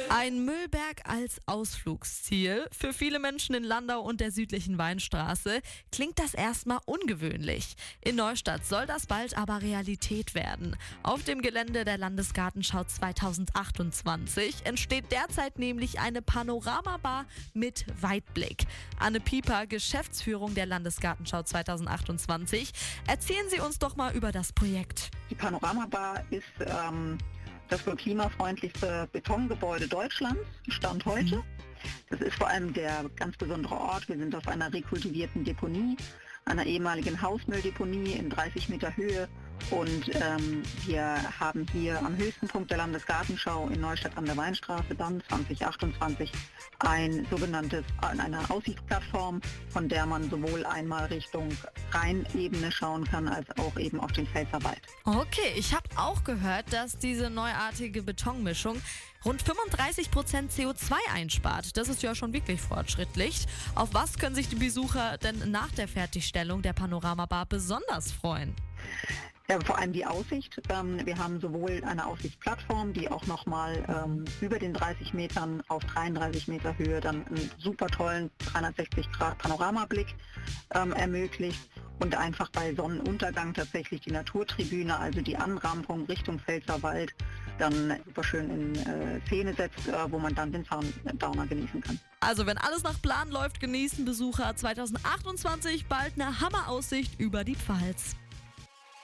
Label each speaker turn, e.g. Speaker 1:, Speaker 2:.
Speaker 1: Ein Müllberg als Ausflugsziel. Für viele Menschen in Landau und der südlichen Weinstraße klingt das erstmal ungewöhnlich. In Neustadt soll das bald aber Realität werden. Auf dem Gelände der Landesgartenschau 2028 entsteht derzeit nämlich eine Panoramabar mit Weitblick. Anne Pieper, Geschäftsführung der Landesgartenschau 2028. Erzählen Sie uns doch mal über das Projekt.
Speaker 2: Die Panoramabar ist das wohl klimafreundlichste Betongebäude Deutschlands, Stand heute. Das ist vor allem der ganz besondere Ort. Wir sind auf einer rekultivierten Deponie, einer ehemaligen Hausmülldeponie in 30 Meter Höhe. Und wir haben hier am höchsten Punkt der Landesgartenschau in Neustadt an der Weinstraße dann 2028 eine Aussichtsplattform, von der man sowohl einmal Richtung Rheinebene schauen kann, als auch eben auf den Pfälzerwald.
Speaker 1: Okay, ich habe auch gehört, dass diese neuartige Betonmischung rund 35% CO2 einspart. Das ist ja schon wirklich fortschrittlich. Auf was können sich die Besucher denn nach der Fertigstellung der Panoramabar besonders freuen?
Speaker 2: Ja, vor allem die Aussicht. Wir haben sowohl eine Aussichtsplattform, die auch nochmal über den 30 Metern auf 33 Meter Höhe dann einen super tollen 360-Grad-Panoramablick ermöglicht und einfach bei Sonnenuntergang tatsächlich die Naturtribüne, also die Anrampung Richtung Pfälzerwald, dann super schön in Szene setzt, wo man dann den Sundowner genießen kann.
Speaker 1: Also wenn alles nach Plan läuft, genießen Besucher 2028 bald eine Hammeraussicht über die Pfalz.